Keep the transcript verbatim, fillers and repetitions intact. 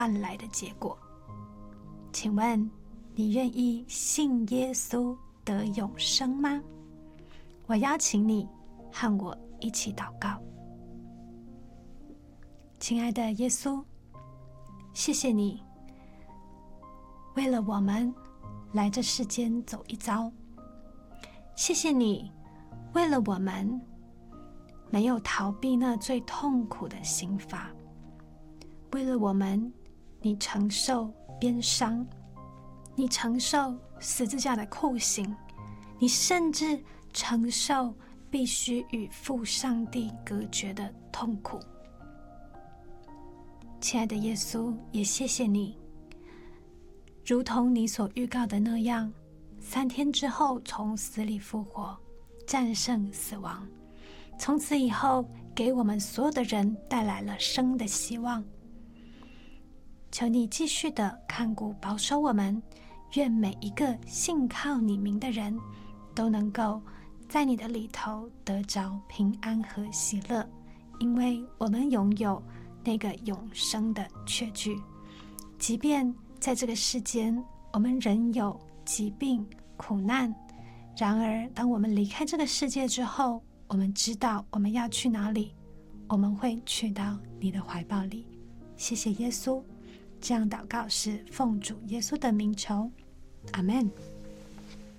换来的结果。请问你愿意信耶稣得永生吗？我邀请你和我一起祷告。亲爱的耶稣，谢谢你为了我们来这世间走一遭，谢谢你为了我们没有逃避那最痛苦的刑罚，为了我们你承受鞭伤，你承受十字架的酷刑，你甚至承受必须与父上帝隔绝的痛苦。亲爱的耶稣，也谢谢你，如同你所预告的那样，三天之后从死里复活，战胜死亡，从此以后给我们所有的人带来了生的希望。求你继续的看顾保守我们，愿每一个信靠你名的人都能够在你的里头得着平安和喜乐，因为我们拥有那个永生的确据。即便在这个世间我们仍有疾病苦难，然而当我们离开这个世界之后，我们知道我们要去哪里，我们会去到你的怀抱里。谢谢耶稣，这样祷告是奉主耶稣的名求，阿们。